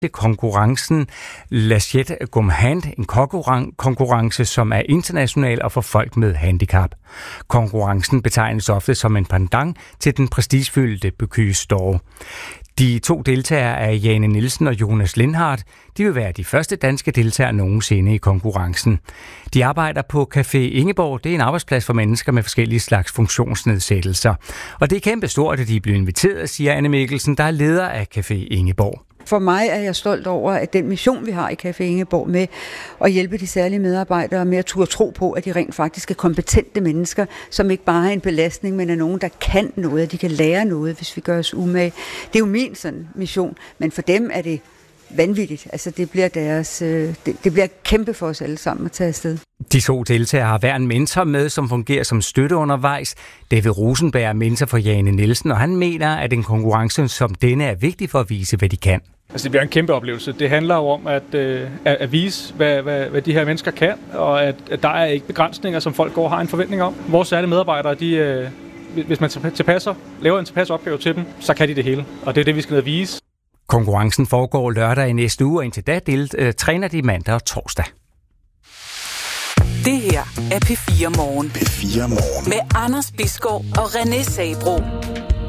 til konkurrencen Lachette Gomme Hand, en konkurrence, som er international og for folk med handicap. Konkurrencen betegnes ofte som en pendant til den prestigefyldte Bocuse d'Or. De 2 deltagere er Jane Nielsen og Jonas Lindhardt. De vil være de første danske deltagere nogensinde i konkurrencen. De arbejder på Café Ingeborg. Det er en arbejdsplads for mennesker med forskellige slags funktionsnedsættelser. Og det er kæmpe stort, at de er blevet inviteret, siger Anne Mikkelsen, der er leder af Café Ingeborg. For mig er jeg stolt over, at den mission, vi har i Café Ingeborg med at hjælpe de særlige medarbejdere med at turde tro på, at de rent faktisk er kompetente mennesker, som ikke bare er en belastning, men er nogen, der kan noget, at de kan lære noget, hvis vi gør os umage. Det er jo min sådan mission, men for dem er det vanvittigt. Altså det bliver kæmpe for os alle sammen at tage afsted. De 2 deltagere har hver en mentor med, som fungerer som støtte undervejs. David Rosenberg er mentor for Jane Nielsen, og han mener, at en konkurrence som denne er vigtig for at vise, hvad de kan. Altså det bliver en kæmpe oplevelse. Det handler jo om at vise, hvad de her mennesker kan, og at der er ikke begrænsninger, som folk går og har en forventning om. Vores særlige medarbejdere, hvis man laver en tilpas opgave til dem, så kan de det hele, og det er det, vi skal ned og vise. Konkurrencen foregår lørdag i næste uge, og indtil da træner de mandag og torsdag. Det her er P4 Morgen. P4 Morgen. Med Anders Bisgaard og René Sabro.